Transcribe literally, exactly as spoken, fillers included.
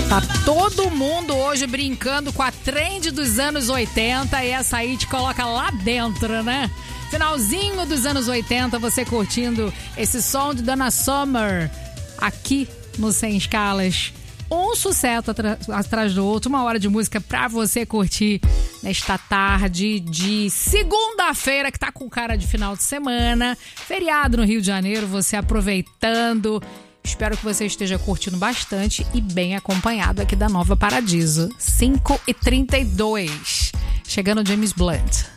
Tá todo mundo hoje brincando com a trend dos anos oitenta e essa aí te coloca lá dentro, né? Finalzinho dos anos oitenta, você curtindo esse som de Donna Summer aqui no Sem Escalas. Um sucesso atra- atrás do outro, uma hora de música pra você curtir nesta tarde de segunda-feira, que tá com cara de final de semana, feriado no Rio de Janeiro, você aproveitando. Espero que você esteja curtindo bastante e bem acompanhado aqui da Nova Paradiso. cinco e trinta e dois. Chegando James Blunt.